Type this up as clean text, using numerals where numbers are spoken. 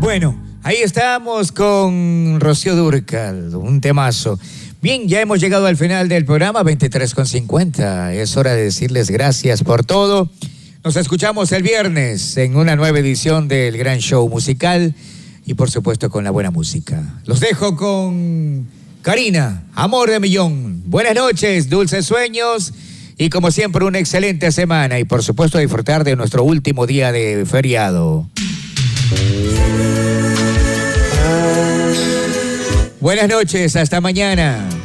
Bueno, ahí estamos con Rocío Dúrcal, un temazo. Bien, ya hemos llegado al final del programa, 23:50. Es hora de decirles gracias por todo. Nos escuchamos el viernes en una nueva edición del Gran Show Musical y por supuesto con la buena música. Los dejo con Karina, Amor de Millón. Buenas noches, dulces sueños y como siempre una excelente semana y por supuesto disfrutar de nuestro último día de feriado. Buenas noches, hasta mañana.